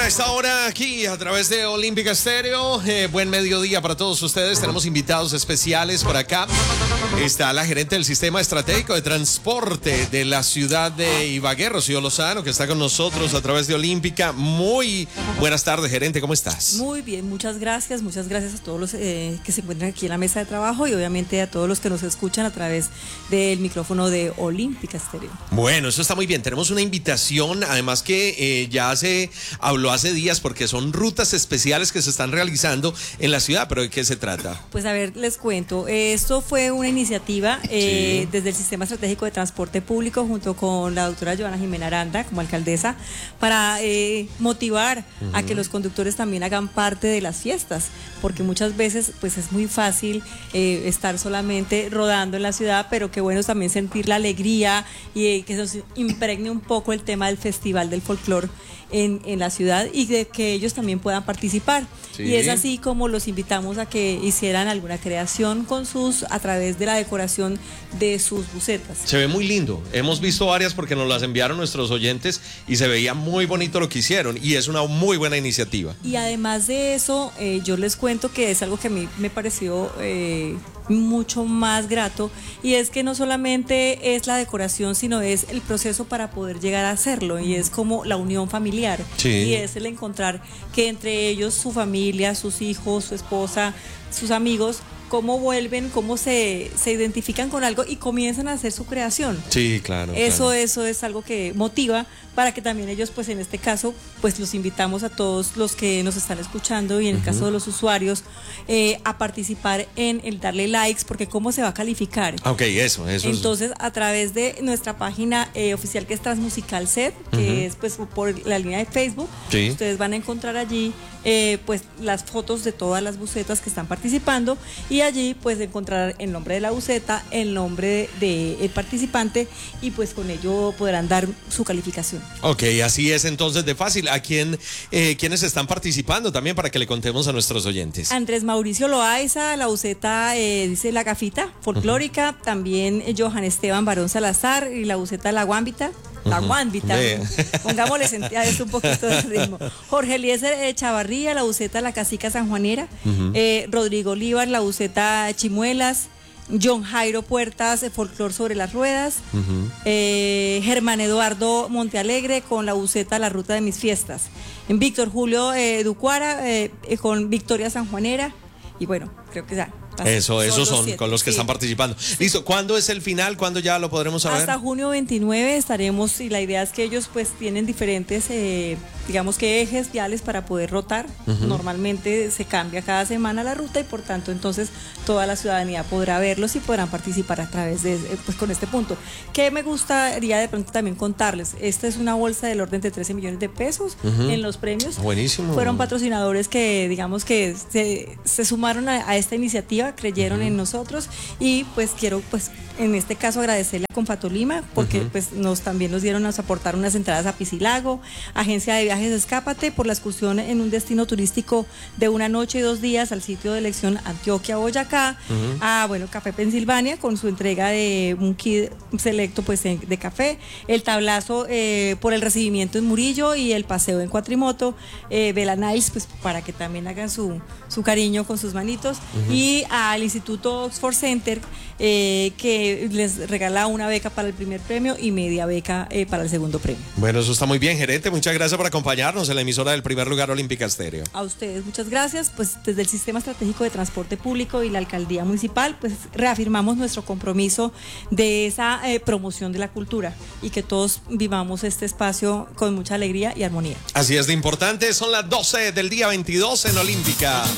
esta hora aquí a través de Olímpica Estéreo. Buen mediodía para todos ustedes. Tenemos invitados especiales por acá. Está la gerente del Sistema Estratégico de Transporte de la ciudad de Ibagué, Rocío Lozano, que está con nosotros a través de Olímpica. Muy buenas tardes, gerente, ¿cómo estás? Muy bien, muchas gracias a todos los que se encuentran aquí en la mesa de trabajo y obviamente a todos los que nos escuchan a través del micrófono de Olímpica Estéreo. Bueno, eso está muy bien. Tenemos una invitación, además que ya se habló hace días porque son rutas especiales que se están realizando en la ciudad, pero ¿de qué se trata? Pues a ver, les cuento. Esto fue una iniciativa desde el Sistema Estratégico de Transporte Público junto con la doctora Joana Jimena Aranda como alcaldesa para motivar a que los conductores también hagan parte de las fiestas, porque muchas veces pues es muy fácil estar solamente rodando en la ciudad, pero qué bueno también sentir la alegría y que se impregne un poco el tema del Festival del Folclor en la ciudad y de que ellos también puedan participar. Sí. Y es así como los invitamos a que hicieran alguna creación a través de la decoración de sus busetas. Se ve muy lindo. Hemos visto varias porque nos las enviaron nuestros oyentes y se veía muy bonito lo que hicieron y es una muy buena iniciativa. Y además de eso, yo les cuento que es algo que a mí me pareció mucho más grato, y es que no solamente es la decoración, sino es el proceso para poder llegar a hacerlo, y es como la unión familiar. Sí. Y es el encontrar que entre ellos, su familia, sus hijos, su esposa, sus amigos, cómo vuelven, cómo se identifican con algo y comienzan a hacer su creación. Sí, claro. Eso es algo que motiva para que también ellos, pues en este caso, pues los invitamos a todos los que nos están escuchando y en el caso de los usuarios, a participar en el darle likes, porque cómo se va a calificar. Ok, eso. Entonces, a través de nuestra página oficial, que es Transmusical Set, que es pues por la línea de Facebook, sí, ustedes van a encontrar allí pues las fotos de todas las busetas que están participando, y allí pues encontrar el nombre de la buseta, el nombre del participante, y pues con ello podrán dar su calificación. Ok, así es entonces de fácil. ¿A quiénes están participando también para que le contemos a nuestros oyentes? Andrés Mauricio Loaiza, la buseta dice La Gafita folclórica, también Johan Esteban Barón Salazar y la buseta La Guámbita. La Guámbita, pongámosle sentido a esto un poquito de ritmo. Jorge Eliezer Chavarría, la buseta La Casica Sanjuanera, Rodrigo Olivar, la buseta Chimuelas, John Jairo Puertas, Folclor sobre las Ruedas, Germán Eduardo Montealegre con la buseta La Ruta de mis Fiestas, Víctor Julio Ducuara con Victoria Sanjuanera, y bueno, creo que ya. Esos son con los que están participando. Listo, ¿cuándo es el final? ¿Cuándo ya lo podremos saber? Hasta junio 29 estaremos, y la idea es que ellos pues tienen diferentes, digamos que ejes viales para poder rotar. Normalmente se cambia cada semana la ruta y por tanto entonces toda la ciudadanía podrá verlos y podrán participar a través de, pues con este punto. ¿Qué me gustaría de pronto también contarles? Esta es una bolsa del orden de 13 millones de pesos en los premios. Buenísimo. Fueron patrocinadores que digamos que se sumaron a esta iniciativa, creyeron en nosotros, y pues quiero pues en este caso agradecerle a Confatolima porque pues también nos aportaron unas entradas a Piscilago, Agencia de Viajes Escápate por la excursión en un destino turístico de una noche y 2 días al sitio de elección Antioquia, Boyacá, Café Pensilvania con su entrega de un kit selecto pues de café, el tablazo por el recibimiento en Murillo y el paseo en cuatrimoto, Vela Niles pues para que también hagan su cariño con sus manitos, y al Instituto Oxford Center que les regala una beca para el primer premio y media beca para el segundo premio. Bueno, eso está muy bien, gerente. Muchas gracias por acompañarnos en la emisora del primer lugar Olímpica Estéreo. A ustedes, muchas gracias. Pues desde el Sistema Estratégico de Transporte Público y la Alcaldía Municipal, pues reafirmamos nuestro compromiso de esa promoción de la cultura y que todos vivamos este espacio con mucha alegría y armonía. Así es de importante. Son las 12 del día 22 en Olímpica.